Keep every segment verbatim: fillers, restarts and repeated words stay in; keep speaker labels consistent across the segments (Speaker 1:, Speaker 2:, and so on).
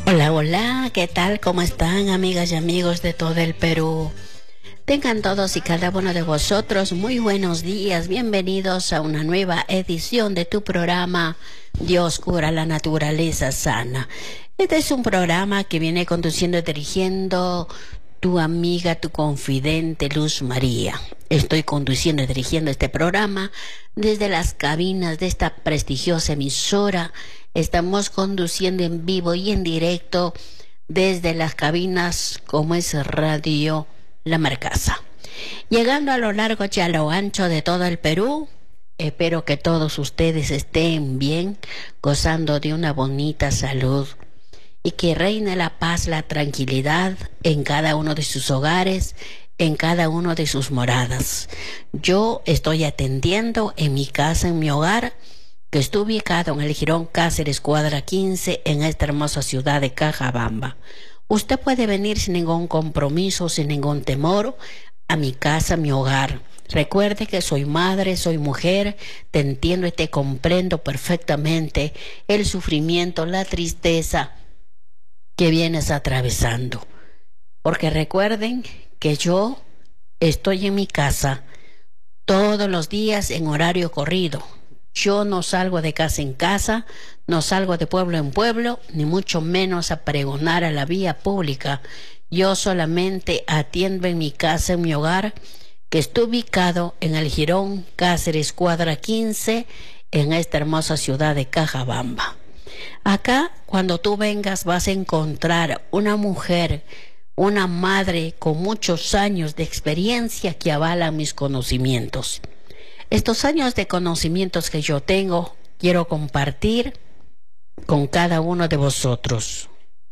Speaker 1: Hola, hola, ¿qué tal? ¿Cómo están, amigas y amigos de todo el Perú? Tengan todos y cada uno de vosotros muy buenos días. Bienvenidos a una nueva edición de tu programa Dios cura la naturaleza sana. Este es un programa que viene conduciendo y dirigiendo tu amiga, tu confidente Luz María. Estoy conduciendo y dirigiendo este programa desde las cabinas de esta prestigiosa emisora. Estamos conduciendo en vivo y en directo desde las cabinas como es Radio La Marcasa. Llegando a lo largo y a lo ancho de todo el Perú, espero que todos ustedes estén bien, gozando de una bonita salud y que reine la paz, la tranquilidad en cada uno de sus hogares, en cada uno de sus moradas. Yo estoy atendiendo en mi casa, en mi hogar, que está ubicado en el Jirón Cáceres, cuadra quince, en esta hermosa ciudad de Cajabamba. Usted puede venir sin ningún compromiso, sin ningún temor, a mi casa, a mi hogar. Recuerde que soy madre, soy mujer, te entiendo y te comprendo perfectamente el sufrimiento, la tristeza que vienes atravesando. Porque recuerden que yo estoy en mi casa todos los días en horario corrido. Yo no salgo de casa en casa, no salgo de pueblo en pueblo, ni mucho menos a pregonar a la vía pública. Yo solamente atiendo en mi casa, en mi hogar, que está ubicado en el Jirón Cáceres, cuadra quince, en esta hermosa ciudad de Cajabamba. Acá, cuando tú vengas, vas a encontrar una mujer, una madre con muchos años de experiencia que avala mis conocimientos. Estos años de conocimientos que yo tengo, quiero compartir con cada uno de vosotros.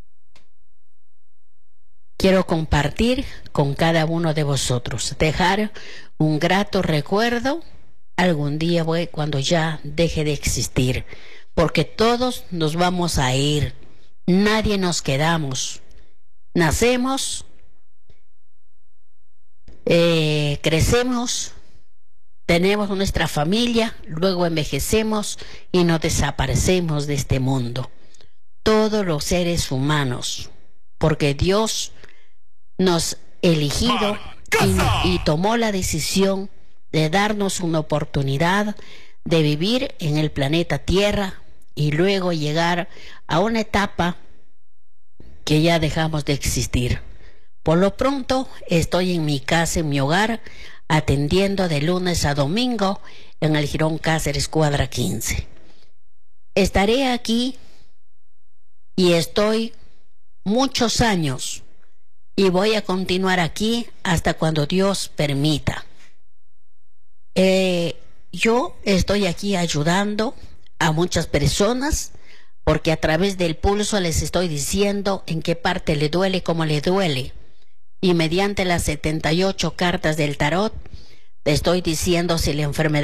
Speaker 1: Quiero compartir con cada uno de vosotros. Dejar un grato recuerdo algún día, voy, cuando ya deje de existir. Porque todos nos vamos a ir. Nadie nos quedamos. Nacemos, eh, crecemos, tenemos nuestra familia, luego envejecemos y nos desaparecemos de este mundo. Todos los seres humanos, porque Dios nos eligió y, y tomó la decisión de darnos una oportunidad de vivir en el planeta Tierra y luego llegar a una etapa que ya dejamos de existir. Por lo pronto, estoy en mi casa, en mi hogar, atendiendo de lunes a domingo en el Jirón Cáceres, cuadra quince. Estaré aquí y estoy muchos años y voy a continuar aquí hasta cuando Dios permita. Eh, yo estoy aquí ayudando a muchas personas porque a través del pulso les estoy diciendo en qué parte le duele, cómo le duele. Y mediante las setenta y ocho cartas del tarot, te estoy diciendo si la enfermedad